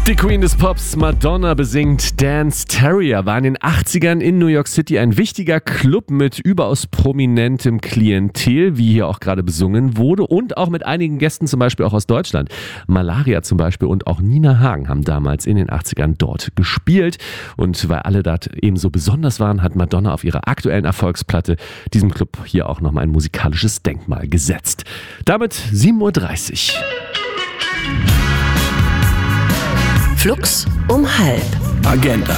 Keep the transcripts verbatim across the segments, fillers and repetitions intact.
Die Queen des Pops, Madonna, besingt Dance Terrier, war in den achtzigern in New York City ein wichtiger Club mit überaus prominentem Klientel, wie hier auch gerade besungen wurde, und auch mit einigen Gästen, zum Beispiel auch aus Deutschland. Malaria zum Beispiel und auch Nina Hagen haben damals in den achtzigern dort gespielt. Und weil alle dort eben so besonders waren, hat Madonna auf ihrer aktuellen Erfolgsplatte diesem Club hier auch nochmal ein musikalisches Denkmal gesetzt. Damit sieben Uhr dreißig. Flux um halb. Agenda.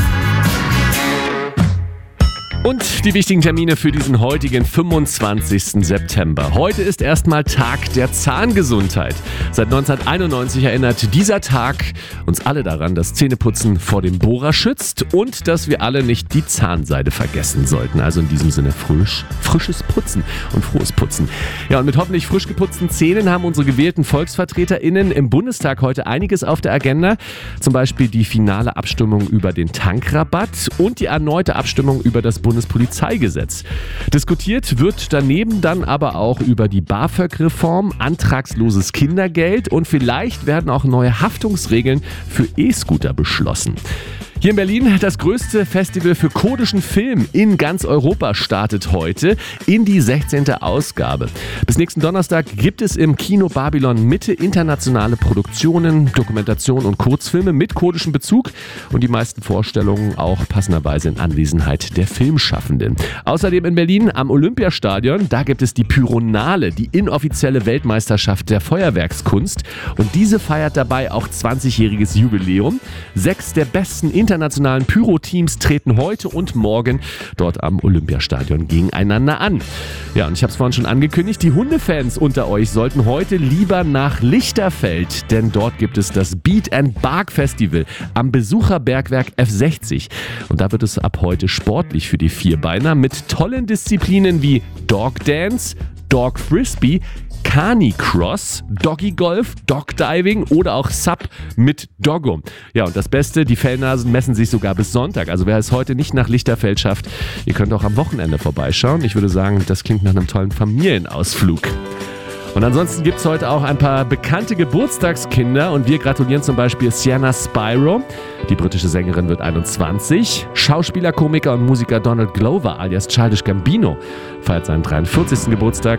Und die wichtigen Termine für diesen heutigen fünfundzwanzigsten September. Heute ist erstmal Tag der Zahngesundheit. Seit neunzehnhunderteinundneunzig erinnert dieser Tag uns alle daran, dass Zähneputzen vor dem Bohrer schützt und dass wir alle nicht die Zahnseide vergessen sollten. Also in diesem Sinne frisch, frisches Putzen und frohes Putzen. Ja, und mit hoffentlich frisch geputzten Zähnen haben unsere gewählten VolksvertreterInnen im Bundestag heute einiges auf der Agenda. Zum Beispiel die finale Abstimmung über den Tankrabatt und die erneute Abstimmung über das Bundespolizeigesetz. Bundespolizeigesetz. Diskutiert wird daneben dann aber auch über die BAföG-Reform, antragsloses Kindergeld und vielleicht werden auch neue Haftungsregeln für E-Scooter beschlossen. Hier in Berlin das größte Festival für kurdischen Film in ganz Europa startet heute in die sechzehnte Ausgabe. Bis nächsten Donnerstag gibt es im Kino Babylon Mitte internationale Produktionen, Dokumentationen und Kurzfilme mit kurdischem Bezug und die meisten Vorstellungen auch passenderweise in Anwesenheit der Filmschaffenden. Außerdem in Berlin am Olympiastadion, da gibt es die Pyronale, die inoffizielle Weltmeisterschaft der Feuerwerkskunst, und diese feiert dabei auch zwanzigjähriges Jubiläum. Sechs der besten internationalen Pyro-Teams treten heute und morgen dort am Olympiastadion gegeneinander an. Ja, und ich habe es vorhin schon angekündigt, die Hundefans unter euch sollten heute lieber nach Lichterfeld, denn dort gibt es das Beat and Bark Festival am Besucherbergwerk F sechzig. Und da wird es ab heute sportlich für die Vierbeiner mit tollen Disziplinen wie Dog Dance, Dog Frisbee, Canicross, Doggy Golf, Dog Diving oder auch Sub mit Doggo. Ja, und das Beste, die Fellnasen messen sich sogar bis Sonntag. Also wer es heute nicht nach Lichterfeld schafft, ihr könnt auch am Wochenende vorbeischauen. Ich würde sagen, das klingt nach einem tollen Familienausflug. Und ansonsten gibt es heute auch ein paar bekannte Geburtstagskinder und wir gratulieren zum Beispiel Sienna Spyro. Die britische Sängerin wird einundzwanzig. Schauspieler, Komiker und Musiker Donald Glover alias Childish Gambino feiert seinen dreiundvierzigsten Geburtstag.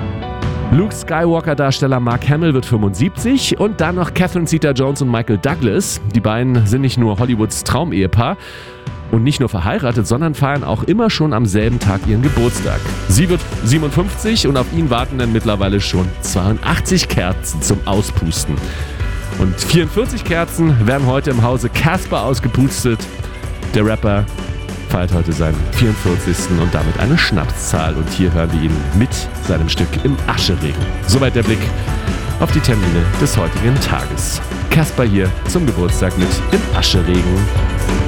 Luke Skywalker-Darsteller Mark Hamill wird fünfundsiebzig und dann noch Catherine Zeta-Jones und Michael Douglas. Die beiden sind nicht nur Hollywoods Traumehepaar und nicht nur verheiratet, sondern feiern auch immer schon am selben Tag ihren Geburtstag. Sie wird siebenundfünfzig und auf ihn warten dann mittlerweile schon zweiundachtzig Kerzen zum Auspusten. Und vierundvierzig Kerzen werden heute im Hause Casper ausgepustet. Der Rapper feiert heute seinen vierundvierzigsten und damit eine Schnapszahl. Und hier hören wir ihn mit seinem Stück Im Ascheregen. Soweit der Blick auf die Termine des heutigen Tages. Casper hier zum Geburtstag mit Im Ascheregen.